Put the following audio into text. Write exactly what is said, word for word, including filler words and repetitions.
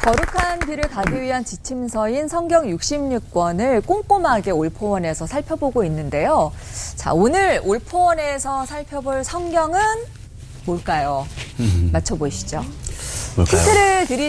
거룩한 비를 가기 위한 지침서인 성경 육십육 권을 꼼꼼하게 올포원에서 살펴보고 있는데요. 자, 오늘 올포원에서 살펴볼 성경은 뭘까요? 맞춰보시죠. 뭘까요? 힌트를 드리